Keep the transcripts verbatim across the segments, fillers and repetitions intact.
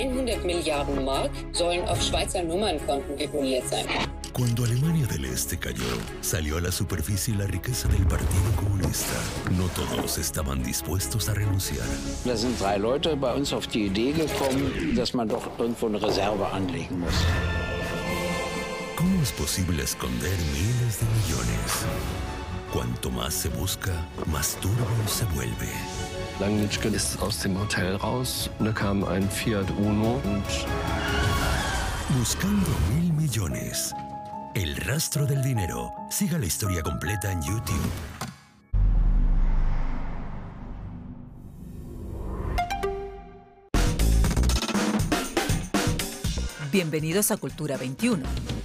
hundert Milliarden Mark sollen auf Schweizer Nummernkonten depositiert sein. Cuando Alemania del Este cayó, salió a la superficie la riqueza del Partido Comunista. No todos estaban dispuestos a renunciar. Da sind drei Leute bei uns auf die Idee gekommen, dass man doch irgendwo eine Reserve anlegen muss. ¿Cómo es posible esconder miles de millones? Cuanto más se busca, más turbio se vuelve. Langnitschke ist aus dem Hotel raus. Da kam ein Fiat Uno und... Buscando mil millones. El rastro del dinero. Siga la historia completa en YouTube. Bienvenidos a Cultura veintiuno.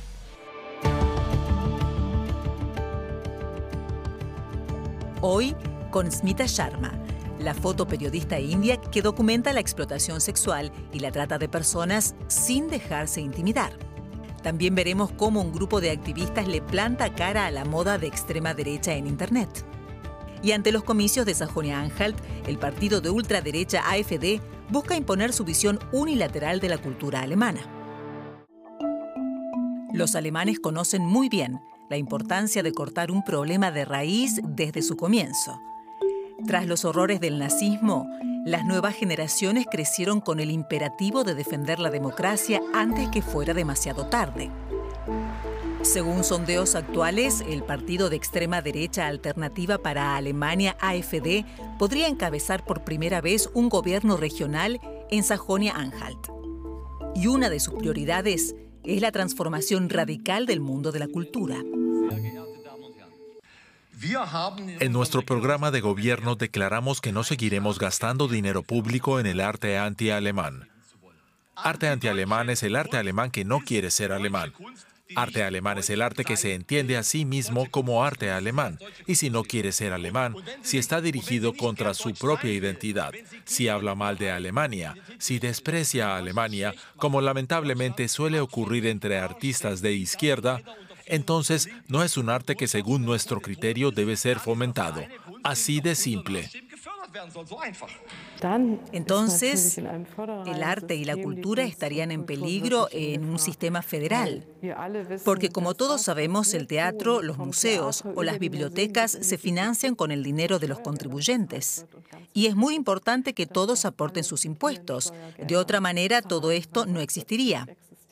Hoy con Smita Sharma, la fotoperiodista india que documenta la explotación sexual y la trata de personas sin dejarse intimidar. También veremos cómo un grupo de activistas le planta cara a la moda de extrema derecha en Internet. Y ante los comicios de Sajonia-Anhalt, el partido de ultraderecha A F D busca imponer su visión unilateral de la cultura alemana. Los alemanes conocen muy bien la importancia de cortar un problema de raíz desde su comienzo. Tras los horrores del nazismo, las nuevas generaciones crecieron con el imperativo de defender la democracia antes que fuera demasiado tarde. Según sondeos actuales, el partido de extrema derecha Alternativa para Alemania, A F D, podría encabezar por primera vez un gobierno regional en Sajonia-Anhalt. Y una de sus prioridades es la transformación radical del mundo de la cultura. En nuestro programa de gobierno declaramos que no seguiremos gastando dinero público en el arte anti-alemán. Arte anti-alemán es el arte alemán que no quiere ser alemán. Arte alemán es el arte que se entiende a sí mismo como arte alemán. Y si no quiere ser alemán, si está dirigido contra su propia identidad, si habla mal de Alemania, si desprecia a Alemania, como lamentablemente suele ocurrir entre artistas de izquierda, entonces no es un arte que según nuestro criterio debe ser fomentado. Así de simple. Entonces, el arte y la cultura estarían en peligro en un sistema federal. Porque como todos sabemos, el teatro, los museos o las bibliotecas se financian con el dinero de los contribuyentes. Y es muy importante que todos aporten sus impuestos. De otra manera, todo esto no existiría.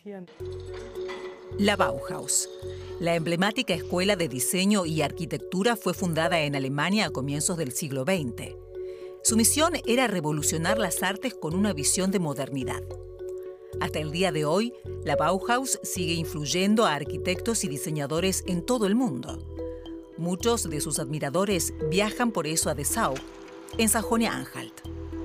La Bauhaus. La emblemática escuela de diseño y arquitectura fue fundada en Alemania a comienzos del siglo veinte. Su misión era revolucionar las artes con una visión de modernidad. Hasta el día de hoy, la Bauhaus sigue influyendo a arquitectos y diseñadores en todo el mundo. Muchos de sus admiradores viajan por eso a Dessau, en Sajonia-Anhalt.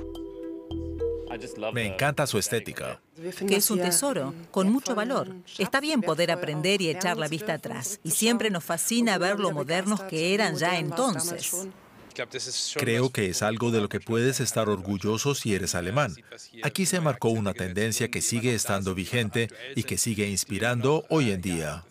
Me encanta su estética. Que es un tesoro, con mucho valor. Está bien poder aprender y echar la vista atrás. Y siempre nos fascina ver lo modernos que eran ya entonces. Creo que es algo de lo que puedes estar orgulloso si eres alemán. Aquí se marcó una tendencia que sigue estando vigente y que sigue inspirando hoy en día.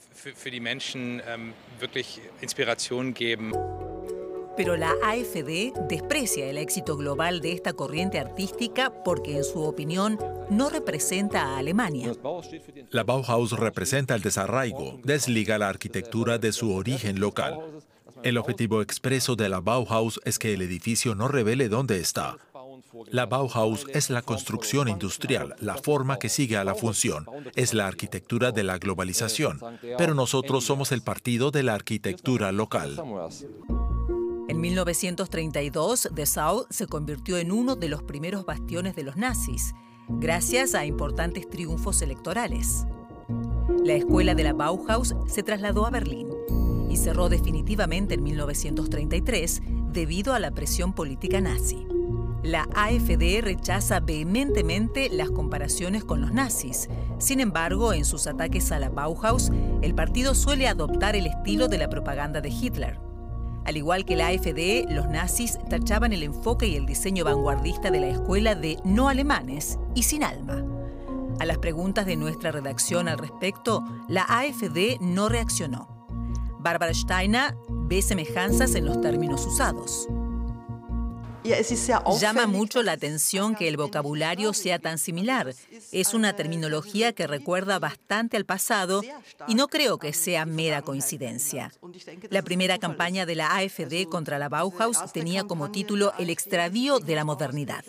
Pero la A F D desprecia el éxito global de esta corriente artística porque, en su opinión, no representa a Alemania. La Bauhaus representa el desarraigo, desliga la arquitectura de su origen local. El objetivo expreso de la Bauhaus es que el edificio no revele dónde está. La Bauhaus es la construcción industrial, la forma que sigue a la función. Es la arquitectura de la globalización. Pero nosotros somos el partido de la arquitectura local. En mil novecientos treinta y dos, Dessau se convirtió en uno de los primeros bastiones de los nazis, gracias a importantes triunfos electorales. La escuela de la Bauhaus se trasladó a Berlín y cerró definitivamente en mil novecientos treinta y tres debido a la presión política nazi. La A F D rechaza vehementemente las comparaciones con los nazis. Sin embargo, en sus ataques a la Bauhaus, el partido suele adoptar el estilo de la propaganda de Hitler. Al igual que la A F D, los nazis tachaban el enfoque y el diseño vanguardista de la escuela de no alemanes y sin alma. A las preguntas de nuestra redacción al respecto, la A F D no reaccionó. Bárbara Steiner ve semejanzas en los términos usados. Llama mucho la atención que el vocabulario sea tan similar. Es una terminología que recuerda bastante al pasado y no creo que sea mera coincidencia. La primera campaña de la A F D contra la Bauhaus tenía como título El extravío de la modernidad.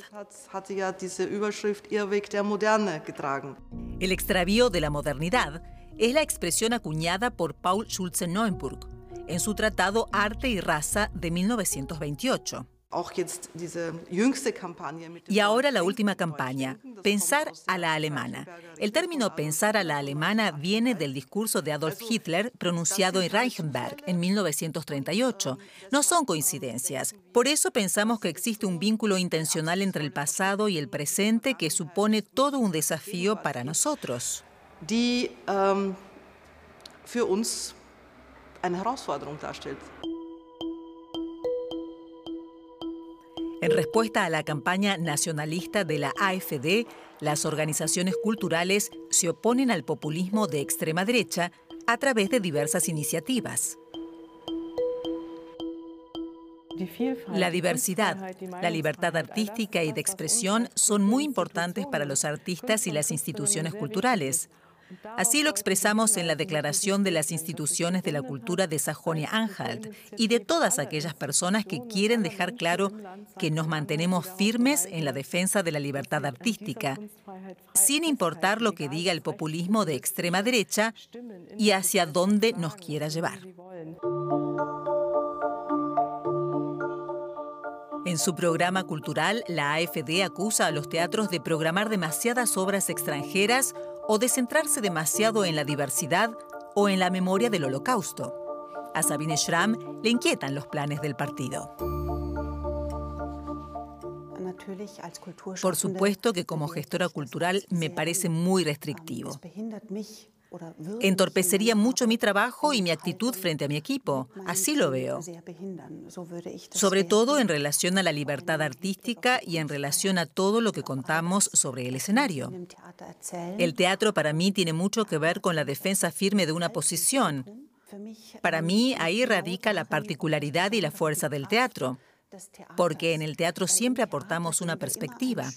El extravío de la modernidad es la expresión acuñada por Paul Schulze-Neuburg en su tratado Arte y Raza de mil novecientos veintiocho. Y ahora la última campaña, Pensar a la alemana. El término pensar a la alemana viene del discurso de Adolf Hitler pronunciado en Reichenberg en mil novecientos treinta y ocho. No son coincidencias. Por eso pensamos que existe un vínculo intencional entre el pasado y el presente que supone todo un desafío para nosotros. Die um, für uns eine Herausforderung darstellt. En respuesta a la campaña nacionalista de la A F D, las organizaciones culturales se oponen al populismo de extrema derecha a través de diversas iniciativas. La diversidad, la libertad artística y de expresión son muy importantes para los artistas y las instituciones culturales. Así lo expresamos en la Declaración de las Instituciones de la Cultura de Sajonia-Anhalt y de todas aquellas personas que quieren dejar claro que nos mantenemos firmes en la defensa de la libertad artística, sin importar lo que diga el populismo de extrema derecha y hacia dónde nos quiera llevar. En su programa cultural, la A F D acusa a los teatros de programar demasiadas obras extranjeras o de centrarse demasiado en la diversidad o en la memoria del Holocausto. A Sabine Schramm le inquietan los planes del partido. Por supuesto que como gestora cultural me parece muy restrictivo. Entorpecería mucho mi trabajo y mi actitud frente a mi equipo. Así lo veo. Sobre todo en relación a la libertad artística y en relación a todo lo que contamos sobre el escenario. El teatro para mí tiene mucho que ver con la defensa firme de una posición. Para mí ahí radica la particularidad y la fuerza del teatro, porque en el teatro siempre aportamos una perspectiva.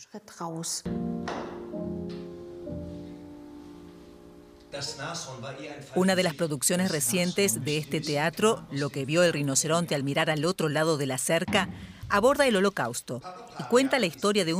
Una de las producciones recientes de este teatro, Lo que vio el rinoceronte al mirar al otro lado de la cerca, aborda el Holocausto y cuenta la historia de un